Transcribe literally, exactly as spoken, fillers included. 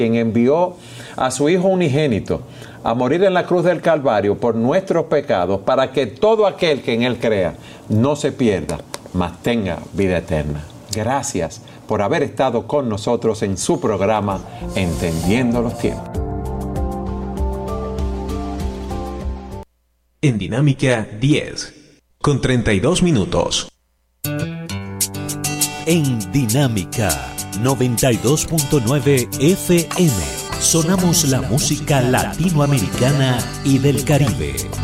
quien envió a su Hijo unigénito a morir en la cruz del Calvario por nuestros pecados, para que todo aquel que en Él crea no se pierda, mas tenga vida eterna. Gracias por haber estado con nosotros en su programa Entendiendo los Tiempos. En Dinámica diez, con treinta y dos minutos. En Dinámica noventa y dos punto nueve F M sonamos la música latinoamericana y del Caribe.